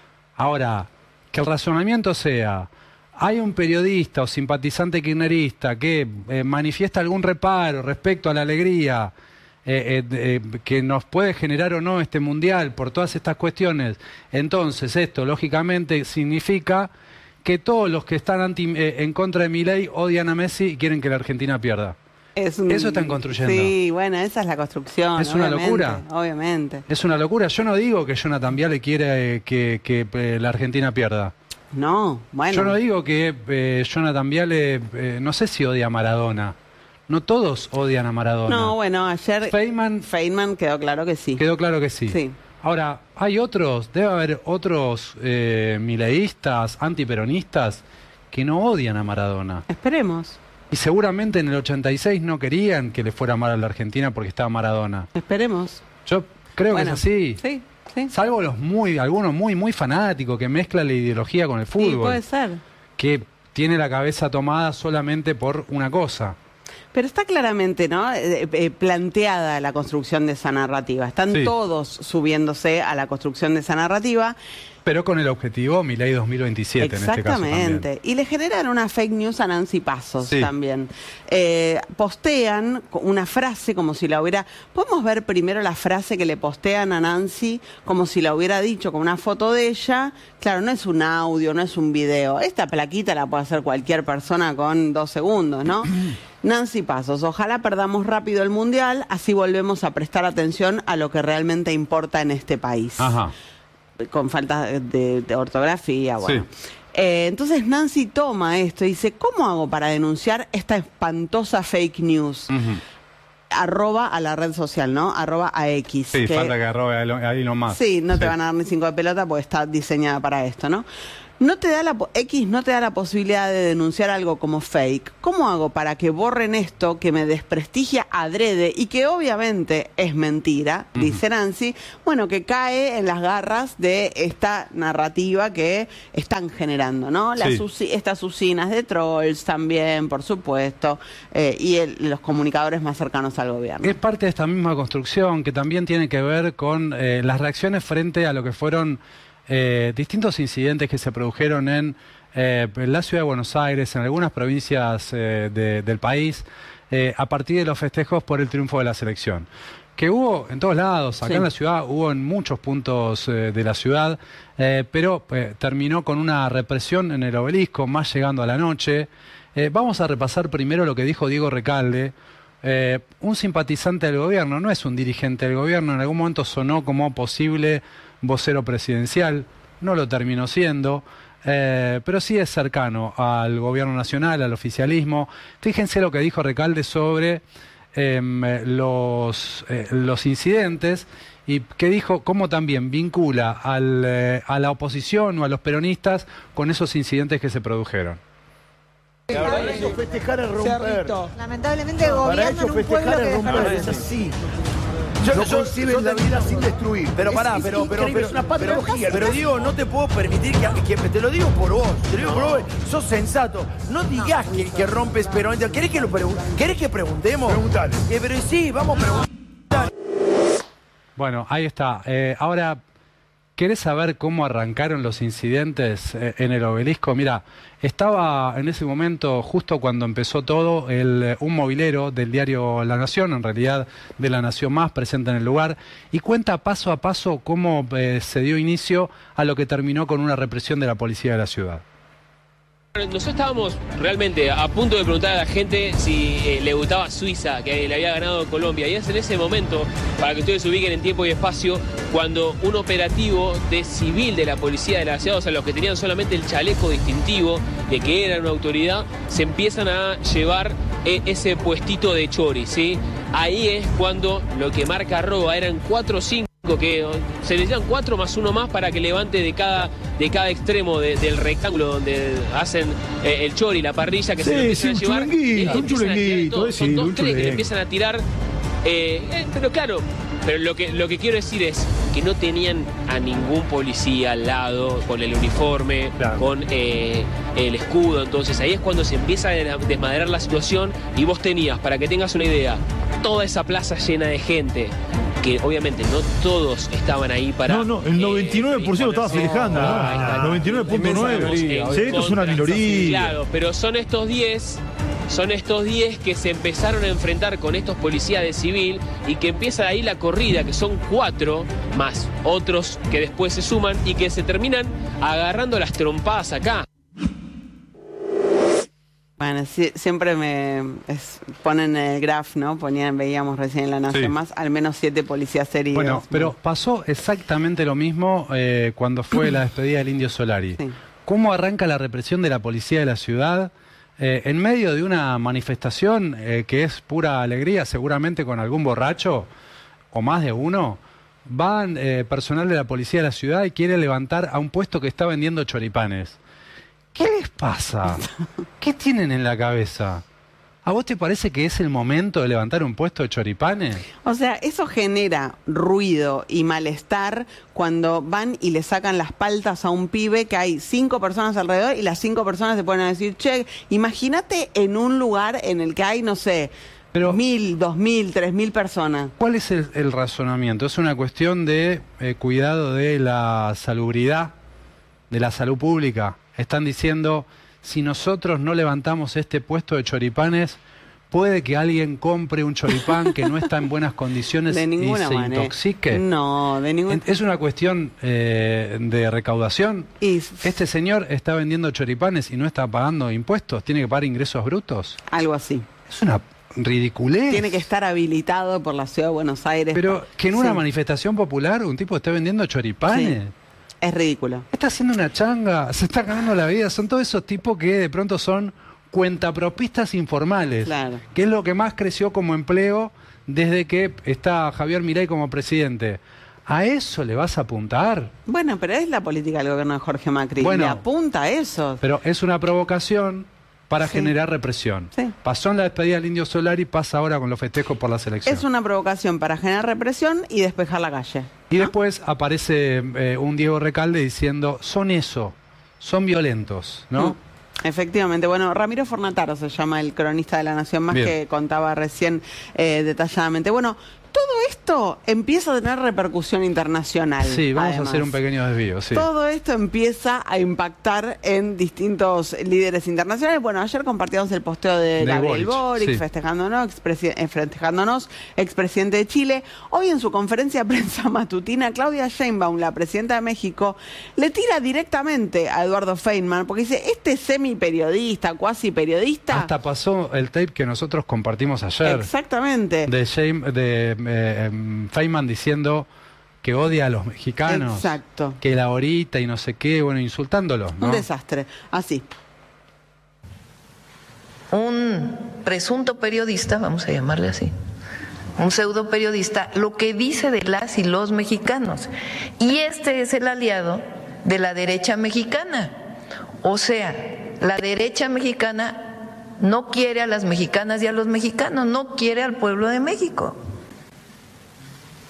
Ahora, que el razonamiento sea... Hay un periodista o simpatizante kirchnerista que eh, manifiesta algún reparo respecto a la alegría eh, eh, eh, que nos puede generar o no este mundial por todas estas cuestiones. Entonces esto lógicamente significa que todos los que están anti, eh, en contra de Milei odian a Messi y quieren que la Argentina pierda. Es un... Eso están construyendo. Sí, bueno, esa es la construcción. Es una locura. Obviamente. Es una locura. Yo no digo que Jonathan Viale quiere eh, que, que eh, la Argentina pierda. No, bueno. Yo no digo que eh, Jonathan Viale, eh, no sé si odia a Maradona. No todos odian a Maradona. No, bueno, ayer Feynman, Feynman quedó claro que sí. Quedó claro que sí. Sí. Ahora, hay otros, debe haber otros eh, mileístas, antiperonistas, que no odian a Maradona. Esperemos. Y seguramente en el ochenta y seis no querían que le fuera mal a la Argentina porque estaba Maradona. Esperemos. Yo creo bueno, que es así. Sí. Sí. Salvo los muy, algunos muy, muy fanáticos que mezclan la ideología con el fútbol. Sí, puede ser. Que tiene la cabeza tomada solamente por una cosa. Pero está claramente, ¿no? Eh, eh, planteada la construcción de esa narrativa. Están sí. todos subiéndose a la construcción de esa narrativa. Pero con el objetivo Milei dos mil veintisiete en este caso también. Exactamente. Y le generan una fake news a Nancy Pasos sí. también. Eh, postean una frase como si la hubiera... ¿Podemos ver primero la frase que le postean a Nancy como si la hubiera dicho con una foto de ella? Claro, no es un audio, no es un video. Esta plaquita la puede hacer cualquier persona con dos segundos, ¿no? Nancy Pasos, ojalá perdamos rápido el Mundial, así volvemos a prestar atención a lo que realmente importa en este país. Ajá. Con falta de, de ortografía, bueno. Sí. Eh, entonces Nancy toma esto y dice, ¿cómo hago para denunciar esta espantosa fake news? Uh-huh. Arroba a la red social, ¿no? Arroba a X. Sí, que, falta que arrobe ahí nomás. Sí, no sí. te van a dar ni cinco de pelota porque está diseñada para esto, ¿no? No te da la X no te da la posibilidad de denunciar algo como fake. ¿Cómo hago para que borren esto que me desprestigia adrede y que obviamente es mentira? Uh-huh. Dice Nancy. Bueno, que cae en las garras de esta narrativa que están generando, ¿no? Las sí. Estas usinas de trolls también, por supuesto, eh, y el, los comunicadores más cercanos al gobierno. Es parte de esta misma construcción que también tiene que ver con eh, las reacciones frente a lo que fueron Eh, distintos incidentes que se produjeron en, eh, en la ciudad de Buenos Aires, en algunas provincias eh, de, del país, eh, a partir de los festejos por el triunfo de la selección. Que hubo en todos lados, acá sí. en la ciudad, hubo en muchos puntos eh, de la ciudad, eh, pero eh, terminó con una represión en el Obelisco, más llegando a la noche. Eh, vamos a repasar primero lo que dijo Diego Recalde. Eh, un simpatizante del gobierno, no es un dirigente del gobierno, en algún momento sonó como posible vocero presidencial, no lo terminó siendo, eh, pero sí es cercano al gobierno nacional, al oficialismo. Fíjense lo que dijo Recalde sobre eh, los, eh, los incidentes y que dijo cómo también vincula al, eh, a la oposición o a los peronistas con esos incidentes que se produjeron. Para ellos festejar es romper. Lamentablemente el gobierno Para ellos en un pueblo festejar que es romper, dejaron... es así. Yo, no yo- concibes yo la te- vida sin destruir. Pero Es- pará, es pero, pero, increíble, pero, es una pero, patología. pero digo, no te puedo permitir que, que- te lo digo por vos, te lo digo por vos, sos sensato. No digas que, que rompes pero ¿Querés que lo pregun- ¿Querés que preguntemos? Preguntale. Eh, pero sí, vamos a preguntar. Bueno, ahí está. Eh, ahora, ¿querés saber cómo arrancaron los incidentes eh, en el Obelisco? Mira, estaba en ese momento, justo cuando empezó todo, el, eh, un movilero del diario La Nación, en realidad de La Nación Más, presente en el lugar, y cuenta paso a paso cómo eh, se dio inicio a lo que terminó con una represión de la policía de la ciudad. Nosotros estábamos realmente a punto de preguntar a la gente si eh, le gustaba Suiza, que le había ganado Colombia. Y es en ese momento, para que ustedes se ubiquen en tiempo y espacio, cuando un operativo de civil de la policía de la ciudad, o sea, los que tenían solamente el chaleco distintivo de que eran una autoridad, se empiezan a llevar eh, ese puestito de chori, ¿sí? Ahí es cuando lo que marca arroba eran cuatro o cinco, que se necesitan cuatro más uno más para que levante de cada, de cada extremo de- del rectángulo donde hacen eh, el chori, la parrilla, que Sí, se lo empiezan sí, a un llevar. chulenguito, eh, un empiezan a tirar de chulenguito, todo. eh, Son sí, dos, un tres que le chulengue. empiezan a tirar. eh, eh, pero claro, pero lo que, lo que quiero decir es que no tenían a ningún policía al lado con el uniforme, con eh, el escudo. Entonces ahí es cuando se empieza a desmadrar la situación y vos tenías, para que tengas una idea, toda esa plaza llena de gente, que obviamente no todos estaban ahí para... No, no, el noventa y nueve por ciento estaba festejando, ¿no? noventa y nueve punto nueve. Sí, esto es una minoría. Claro, pero son estos diez, son estos diez que se empezaron a enfrentar con estos policías de civil y que empieza ahí la corrida, que son cuatro, más otros que después se suman y que se terminan agarrando las trompadas acá. Bueno, sí, siempre me es- ponen el graph, ¿no? Ponían, veíamos recién en La Nación Sí. Más, al menos siete policías heridos. Bueno, pero pasó exactamente lo mismo eh, cuando fue la despedida del Indio Solari. ¿Cómo arranca la represión de la policía de la ciudad? Eh, en medio de una manifestación eh, que es pura alegría, seguramente con algún borracho o más de uno, van eh, personal de la policía de la ciudad y quiere levantar a un puesto que está vendiendo choripanes. ¿Qué les pasa? ¿Qué tienen en la cabeza? ¿A vos te parece que es el momento de levantar un puesto de choripanes? O sea, eso genera ruido y malestar cuando van y le sacan las paltas a un pibe que hay cinco personas alrededor y las cinco personas se ponen a decir, che, imagínate en un lugar en el que hay, no sé, Pero, mil, dos mil, tres mil personas. ¿Cuál es el, el razonamiento? ¿Es una cuestión de eh, cuidado de la salubridad, de la salud pública? Están diciendo, si nosotros no levantamos este puesto de choripanes, puede que alguien compre un choripán que no está en buenas condiciones De y ninguna se manera. intoxique. No, de ninguna. ¿Es una cuestión eh, de recaudación? Y ¿Este señor está vendiendo choripanes y no está pagando impuestos? ¿Tiene que pagar ingresos brutos? algo así. Es una ridiculez. Tiene que estar habilitado por la Ciudad de Buenos Aires. Pero que en una Sí. manifestación popular un tipo esté vendiendo choripanes. Sí. Es ridículo. Está haciendo una changa, se está ganando la vida. Son todos esos tipos que de pronto son cuentapropistas informales. Claro. Que es lo que más creció como empleo desde que está Javier Milei como presidente. ¿A eso le vas a apuntar? Bueno, pero es la política del gobierno de Jorge Macri. Bueno. Le apunta a eso. Pero es una provocación para Sí. generar represión. Sí. Pasó en la despedida del Indio Solari, pasa ahora con los festejos por la selección. Es una provocación para generar represión y despejar la calle. Y después aparece eh, un Diego Recalde diciendo, son eso, son violentos, ¿no? Mm. Efectivamente. Bueno, Ramiro Fornataro se llama el cronista de La Nación Más, Bien. que contaba recién eh, detalladamente. Bueno, todo esto empieza a tener repercusión internacional. Sí, vamos además. a hacer un pequeño desvío, sí. Todo esto empieza a impactar en distintos líderes internacionales. Bueno, ayer compartíamos el posteo de, De Gabriel Boric, Boric, sí. festejándonos, expresi- eh, festejándonos, expresidente de Chile. Hoy en su conferencia de prensa matutina, Claudia Sheinbaum, la presidenta de México, le tira directamente a Eduardo Feynman, porque dice, este semiperiodista, cuasi periodista... Hasta pasó el tape que nosotros compartimos ayer. Exactamente. De, Shane, de eh, em, Feynman diciendo que odia a los mexicanos. Exacto. Que la horita y no sé qué, bueno, insultándolos, ¿no? Un desastre. Así. Un presunto periodista, vamos a llamarle así, un pseudo periodista, lo que dice de las y los mexicanos. Y este es el aliado de la derecha mexicana. O sea, la derecha mexicana no quiere a las mexicanas y a los mexicanos, no quiere al pueblo de México.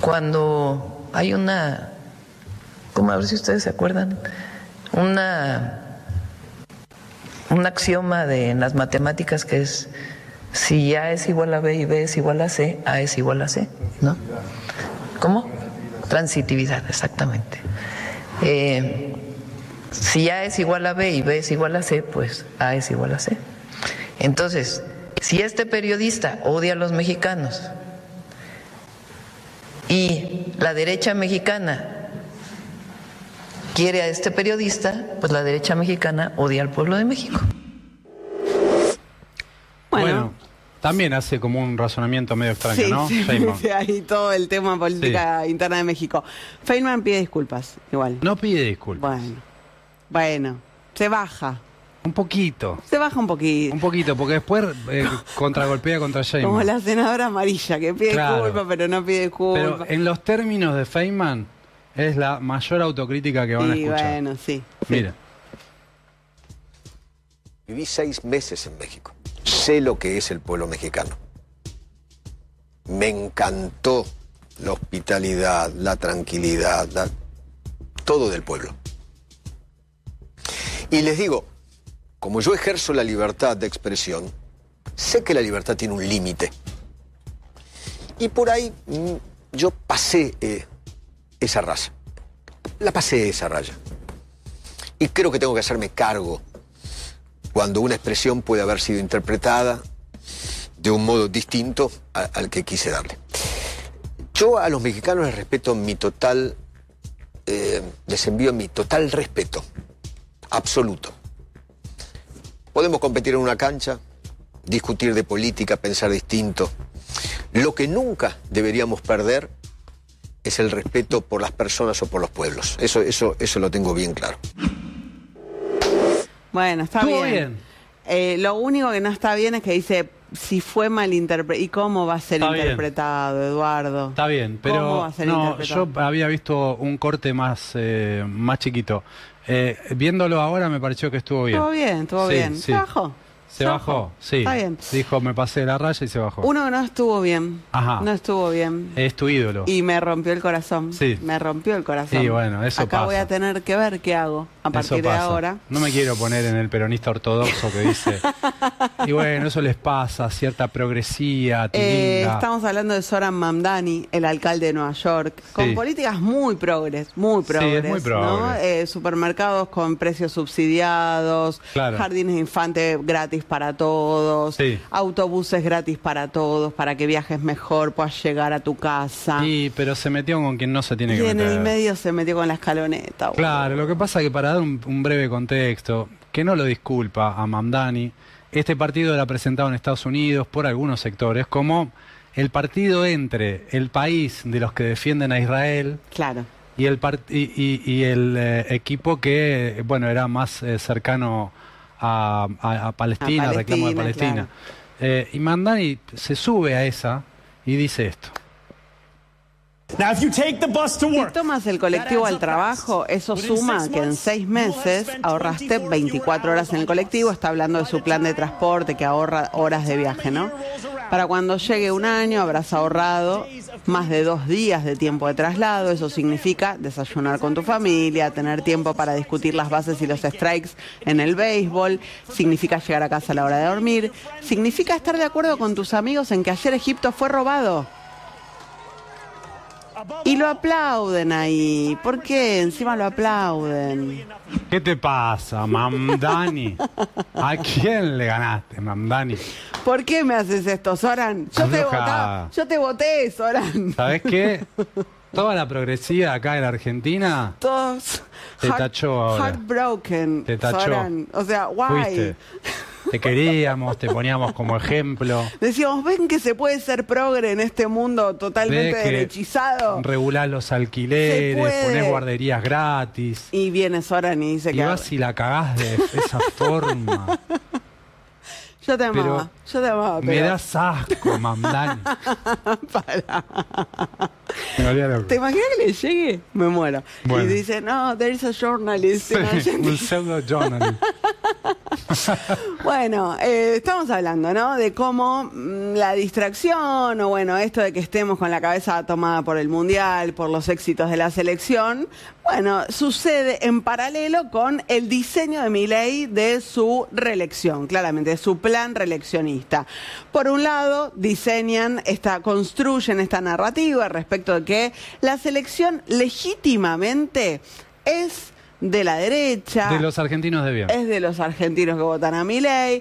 cuando hay una, como a ver si ustedes se acuerdan, una, un axioma de, en las matemáticas que es, si A es igual a B y B es igual a C, A es igual a C, ¿no? ¿Cómo? Transitividad, exactamente. Eh, si A es igual a B y B es igual a C, pues A es igual a C. Entonces, si este periodista odia a los mexicanos y la derecha mexicana quiere a este periodista, pues la derecha mexicana odia al pueblo de México. Bueno, bueno también hace como un razonamiento medio extraño, sí, ¿no? Sí, sí, ahí todo el tema política sí. interna de México. Feynman pide disculpas, igual. No pide disculpas. Bueno, bueno, se baja. Un poquito. Se baja un poquito. Un poquito, porque después eh, contragolpea contra Sheinbaum. Como la senadora amarilla, que pide claro. disculpas, pero no pide disculpas. Pero en los términos de Feynman, es la mayor autocrítica que van a sí, escuchar. bueno, sí. Mira. Viví seis meses en México. Sé lo que es el pueblo mexicano. Me encantó la hospitalidad, la tranquilidad, la... todo del pueblo. Y les digo, como yo ejerzo la libertad de expresión, sé que la libertad tiene un límite. Y por ahí yo pasé eh, esa raza. La pasé esa raya. Y creo que tengo que hacerme cargo cuando una expresión puede haber sido interpretada de un modo distinto a, al que quise darle. Yo a los mexicanos les respeto mi total, eh, les envío mi total respeto, absoluto. Podemos competir en una cancha, discutir de política, pensar distinto. Lo que nunca deberíamos perder es el respeto por las personas o por los pueblos. Eso, eso, eso lo tengo bien claro. Bueno, está bien. bien. Eh, lo único que no está bien es que dice si fue malinterpretado. ¿Y cómo va a ser está interpretado, bien. Eduardo? Está bien, pero ¿Cómo va a ser no, interpretado? Yo había visto un corte más, eh, más chiquito. Eh, viéndolo ahora me pareció que estuvo bien. Estuvo bien, estuvo sí, bien. Sí. ¿Se bajó? Se bajó, bajó, sí. Está bien. Dijo, me pasé de la raya y se bajó. Uno que no estuvo bien. Ajá. No estuvo bien. Es tu ídolo. Y me rompió el corazón. Sí. Me rompió el corazón. Sí, bueno, eso Acá pasa. voy a tener que ver qué hago a partir de ahora. No me quiero poner en el peronista ortodoxo que dice... y bueno, eso les pasa, cierta progresía, eh, Estamos hablando de Zoran Mamdani, el alcalde de Nueva York, con sí. políticas muy progres, muy progres, sí, es muy progres. ¿no? Eh, supermercados con precios subsidiados, claro. jardines de infantes gratis para todos, sí. autobuses gratis para todos, para que viajes mejor, puedas llegar a tu casa. Sí, pero se metió con quien no se tiene y que meter. Y en el medio se metió con la escaloneta. Bueno. Claro, lo que pasa es que para dar un, un breve contexto, que no lo disculpa a Mamdani, este partido era presentado en Estados Unidos por algunos sectores como el partido entre el país de los que defienden a Israel claro. y el, part y, y, y el eh, equipo que bueno era más eh, cercano a, a, a, Palestina, a Palestina, reclamo de Palestina. Claro. Eh, y Mamdani se sube a esa y dice esto. Now, if you take the bus to work, si tomas el colectivo al trabajo, eso suma que en seis meses ahorraste veinticuatro horas en el colectivo. Está hablando de su plan de transporte que ahorra horas de viaje, ¿no? Para cuando llegue un año habrás ahorrado más de dos días de tiempo de traslado. Eso significa desayunar con tu familia, tener tiempo para discutir las bases y los strikes en el béisbol. Significa llegar a casa a la hora de dormir. Significa estar de acuerdo con tus amigos en que ayer Egipto fue robado. Y lo aplauden ahí. ¿Por qué? Encima lo aplauden. ¿Qué te pasa, Mamdani? ¿A quién le ganaste, Mamdani? ¿Por qué me haces esto, Zoran? Yo te voté, yo te voté, Zoran. ¿Sabés qué? Toda la progresiva acá en la Argentina Todos te heart, tachó ahora. Heartbroken, te tachó. Zoran. O sea, guay. Fuiste. Te queríamos, te poníamos como ejemplo. Decíamos, ven que se puede ser progre en este mundo totalmente derechizado. Regular los alquileres, poner guarderías gratis. Y viene Zoran y dice y que... Y vas y la cagás de esa forma. Yo te amaba, pero yo te amaba. Pero... Me das asco, Mamdani. Para. Me volvía loco. ¿Te imaginas que le llegue? Me muero. Bueno. Y dice, no, there is a journalist. Sí, un pseudo journalist. Bueno, eh, estamos hablando, ¿no? De cómo mm, la distracción o bueno, esto de que estemos con la cabeza tomada por el Mundial, por los éxitos de la selección, bueno, sucede en paralelo con el diseño de Milei de su reelección, claramente, de su plan reeleccionista. Por un lado, diseñan, esta, construyen esta narrativa respecto de que la selección legítimamente es de la derecha. De los argentinos de bien. Es de los argentinos que votan a Milei.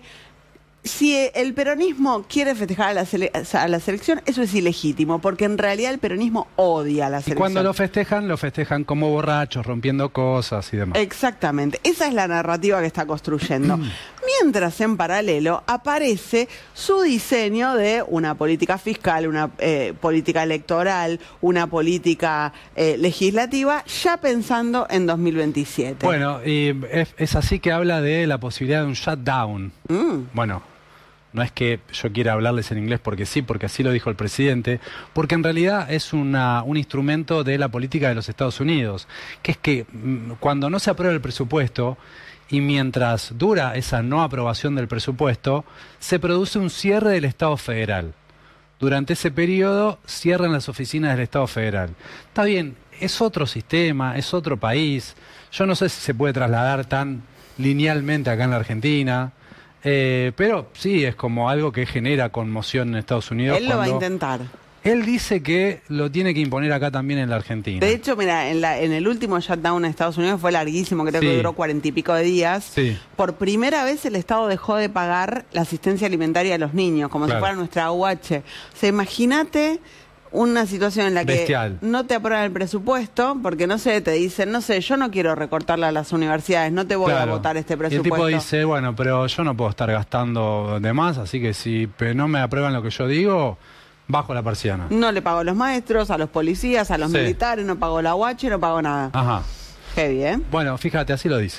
Si el peronismo quiere festejar a la, sele a la selección, eso es ilegítimo, porque en realidad el peronismo odia a la selección. Y cuando lo festejan, lo festejan como borrachos, rompiendo cosas y demás. Exactamente. Esa es la narrativa que está construyendo. Mientras en paralelo aparece su diseño de una política fiscal, una eh, política electoral, una política eh, legislativa, ya pensando en dos mil veintisiete. Bueno, y es, es así que habla de la posibilidad de un shutdown. Mm. Bueno, no es que yo quiera hablarles en inglés porque sí, porque así lo dijo el presidente, porque en realidad es una, un instrumento de la política de los Estados Unidos, que es que mm, cuando no se aprueba el presupuesto y mientras dura esa no aprobación del presupuesto, se produce un cierre del Estado federal. Durante ese periodo cierran las oficinas del Estado federal. Está bien, es otro sistema, es otro país. Yo no sé si se puede trasladar tan linealmente acá en la Argentina. Eh, pero sí, es como algo que genera conmoción en Estados Unidos. Él lo va a intentar. Él dice que lo tiene que imponer acá también en la Argentina. De hecho, mira, en, la, en el último shutdown en Estados Unidos fue larguísimo, creo Sí. que duró cuarenta y pico de días. Sí. Por primera vez el Estado dejó de pagar la asistencia alimentaria a los niños, como Claro. si fuera nuestra U H. O sea, imagínate una situación en la que Bestial. no te aprueban el presupuesto, porque no sé, te dicen, no sé, yo no quiero recortarle a las universidades, no te voy Claro. a votar este Y el presupuesto. tipo dice, bueno, pero yo no puedo estar gastando de más, así que si pe- no me aprueban lo que yo digo, bajo la persiana. No le pago a los maestros, a los policías, a los Sí. militares, no pago la U H, no pago nada. Ajá. Heavy, ¿eh? Bueno, fíjate, así lo dice.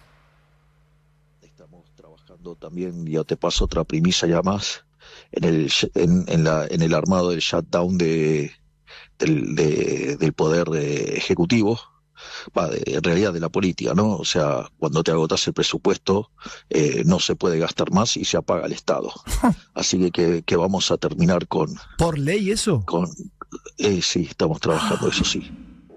También ya te paso otra premisa ya más en el en, en, la, en el armado del shutdown de, del, de, del poder de ejecutivo, va, de, en realidad de la política, ¿no? O sea, cuando te agotas el presupuesto eh, no se puede gastar más y se apaga el Estado. Así que, que, que vamos a terminar con... ¿Por ley eso? Con, eh, sí, estamos trabajando, eso sí.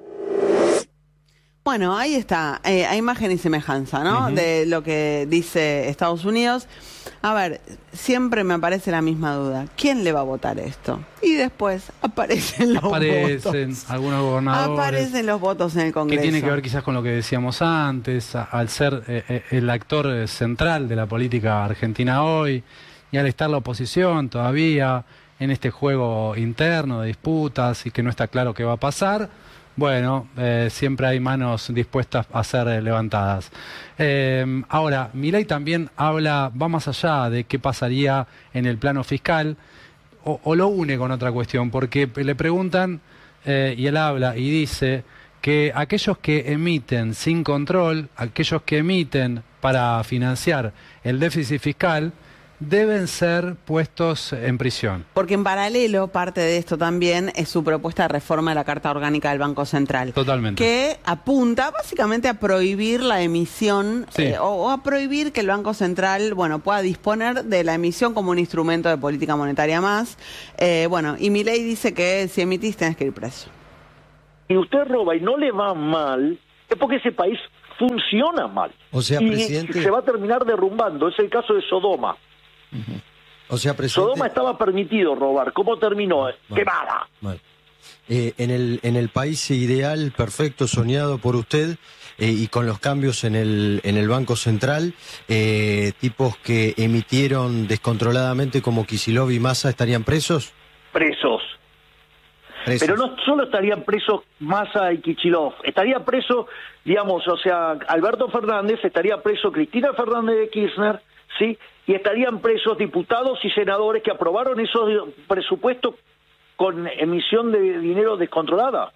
Bueno, ahí está, eh, hay imagen y semejanza, ¿no? Ujú. De lo que dice Estados Unidos. A ver, siempre me aparece la misma duda. ¿Quién le va a votar esto? Y después aparecen los Aparecen votos. algunos gobernadores. Aparecen los votos en el Que Congreso. tiene que ver quizás con lo que decíamos antes, a- al ser eh, eh, el actor eh, central de la política argentina hoy, y al estar la oposición todavía en este juego interno de disputas y que no está claro qué va a pasar, bueno, eh, siempre hay manos dispuestas a ser eh, levantadas. Eh, ahora, Milei también habla, va más allá de qué pasaría en el plano fiscal, o, o lo une con otra cuestión, porque le preguntan, eh, y él habla y dice que aquellos que emiten sin control, aquellos que emiten para financiar el déficit fiscal, deben ser puestos en prisión. Porque en paralelo, parte de esto también es su propuesta de reforma de la Carta Orgánica del Banco Central. Totalmente. Que apunta básicamente a prohibir la emisión Sí. eh, o, o a prohibir que el Banco Central, bueno, pueda disponer de la emisión como un instrumento de política monetaria más. Eh, bueno, y Milei dice que si emitís tenés que ir preso. Y usted roba y no le va mal, es porque ese país funciona mal. O sea, y presidente- se va a terminar derrumbando. Es el caso de Sodoma. O sea, presidente... Sodoma estaba permitido robar. ¿Cómo terminó? Quemada. Mal. Eh, en, el, en el país ideal, perfecto, soñado por usted, eh, y con los cambios en el, en el Banco Central, eh, tipos que emitieron descontroladamente como Kicillof y Massa estarían presos. Presos. Presos. Pero no solo estarían presos Massa y Kicillof, estaría preso, digamos, o sea, Alberto Fernández, estaría preso Cristina Fernández de Kirchner, ¿sí? Y estarían presos diputados y senadores que aprobaron esos presupuestos con emisión de dinero descontrolada.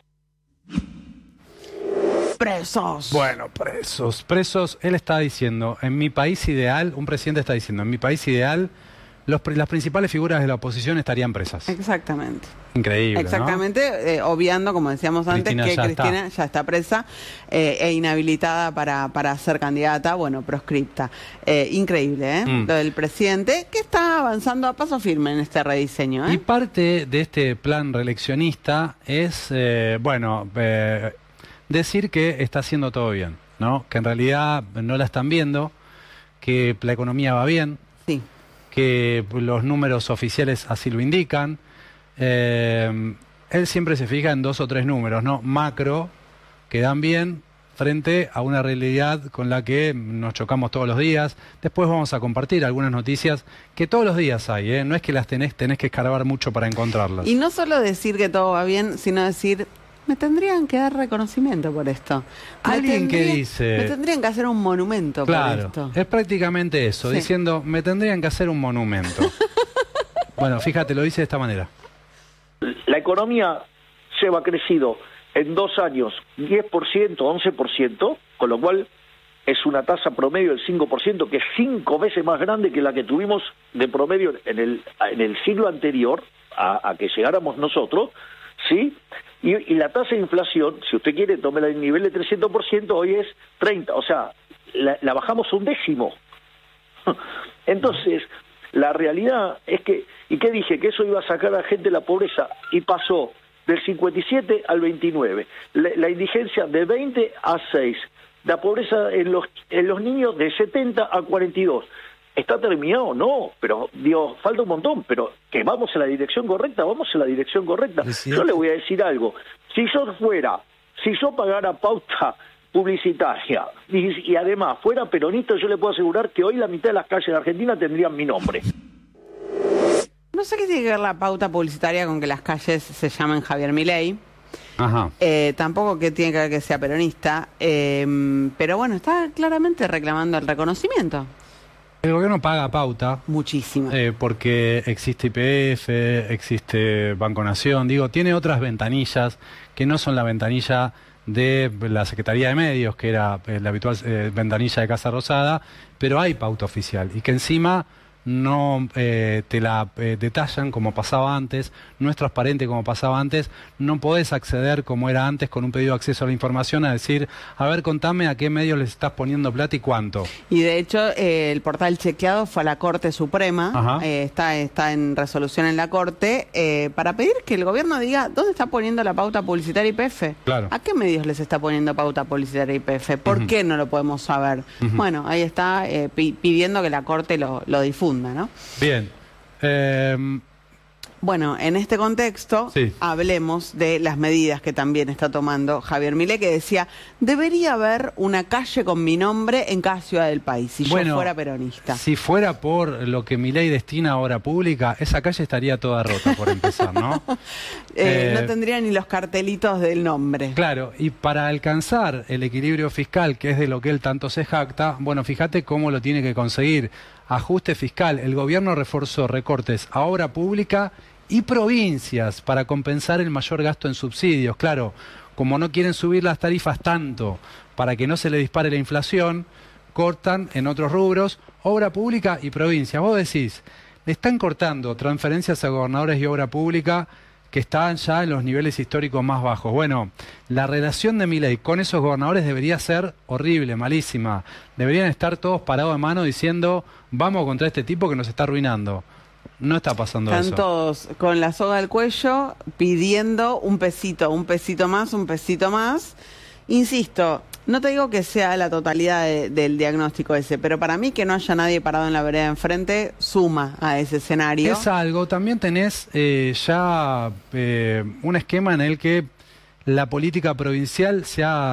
Presos. Bueno, presos, presos. Él está diciendo, en mi país ideal, un presidente está diciendo, en mi país ideal los, las principales figuras de la oposición estarían presas. Exactamente. Increíble, Exactamente, ¿no? eh, obviando, como decíamos antes, Cristina que ya Cristina está. ya está presa eh, e inhabilitada para, para ser candidata, bueno, proscripta. Eh, increíble, ¿eh? Mm. Lo del presidente, que está avanzando a paso firme en este rediseño, ¿eh? Y parte de este plan reeleccionista es, eh, bueno, eh, decir que está haciendo todo bien, ¿no? Que en realidad no la están viendo, que la economía va bien, sí. que los números oficiales así lo indican. Eh, él siempre se fija en dos o tres números, ¿no? Macro, que dan bien frente a una realidad con la que nos chocamos todos los días. Después vamos a compartir algunas noticias que todos los días hay, ¿eh? No es que las tenés, tenés que escarbar mucho para encontrarlas. Y no solo decir que todo va bien, sino decir, me tendrían que dar reconocimiento por esto. Me Alguien que tendría- dice... Me tendrían que hacer un monumento Claro, por esto. es prácticamente eso, Sí. diciendo, me tendrían que hacer un monumento. Bueno, fíjate, lo dice de esta manera. La economía lleva crecido en dos años diez por ciento, once por ciento, con lo cual es una tasa promedio del cinco por ciento, que es cinco veces más grande que la que tuvimos de promedio en el, en el siglo anterior a, a que llegáramos nosotros, ¿sí? Y, y la tasa de inflación, si usted quiere, tómela el nivel de trescientos por ciento, hoy es treinta, o sea, la, la bajamos un décimo. Entonces, la realidad es que, ¿y qué dije? Que eso iba a sacar a la gente de la pobreza, y pasó del cincuenta y siete al veintinueve, la, la indigencia de veinte a seis, la pobreza en los, en los niños de setenta a cuarenta y dos. ¿Está terminado? No, pero Dios, falta un montón, pero que vamos en la dirección correcta, vamos en la dirección correcta. Yo le voy a decir algo, si yo fuera, si yo pagara pauta publicitaria y, y además fuera peronista, yo le puedo asegurar que hoy la mitad de las calles de Argentina tendrían mi nombre. No sé qué tiene que ver la pauta publicitaria con que las calles se llamen Javier Milei. Ajá. Eh, tampoco que tiene que ver que sea peronista. Eh, pero bueno, está claramente reclamando el reconocimiento. El gobierno paga pauta. Muchísimo. Eh, porque existe I P F, existe Banco Nación. Digo, tiene otras ventanillas que no son la ventanilla de la Secretaría de Medios, que era eh, la habitual eh, ventanilla de Casa Rosada, pero hay pauta oficial. Y que encima no eh, te la eh, detallan como pasaba antes, no es transparente como pasaba antes, no podés acceder como era antes con un pedido de acceso a la información a decir, a ver, contame a qué medios les estás poniendo plata y cuánto. Y de hecho, eh, el portal chequeado fue a la Corte Suprema, eh, está, está en resolución en la Corte, eh, para pedir que el gobierno diga dónde está poniendo la pauta publicitaria I P F. Claro. ¿A qué medios les está poniendo pauta publicitaria I P F? ¿Por Ujú. qué no lo podemos saber? Ujú. Bueno, ahí está eh, pi- pidiendo que la Corte lo, lo difunda, ¿no? Bien. Eh, Bueno, en este contexto, Sí. hablemos de las medidas que también está tomando Javier Milei, que decía, debería haber una calle con mi nombre en cada ciudad del país, si Bueno, yo fuera peronista. si fuera por lo que Milei destina a obra pública, esa calle estaría toda rota, por empezar, ¿no? Eh, Eh, no tendría ni los cartelitos del nombre. Claro, y para alcanzar el equilibrio fiscal, que es de lo que él tanto se jacta, bueno, fíjate cómo lo tiene que conseguir. Ajuste fiscal. El gobierno reforzó recortes a obra pública y provincias para compensar el mayor gasto en subsidios. Claro, como no quieren subir las tarifas tanto para que no se le dispare la inflación, cortan en otros rubros, obra pública y provincia. Vos decís, le están cortando transferencias a gobernadores y obra pública que están ya en los niveles históricos más bajos. Bueno, la relación de Milei con esos gobernadores debería ser horrible, malísima. Deberían estar todos parados de mano diciendo, vamos contra este tipo que nos está arruinando. No está pasando Están eso. todos con la soga al cuello pidiendo un pesito, un pesito más, un pesito más. Insisto, no te digo que sea la totalidad de- del diagnóstico ese, pero para mí que no haya nadie parado en la vereda enfrente suma a ese escenario. Es algo, también tenés eh, ya eh, un esquema en el que la política provincial se ha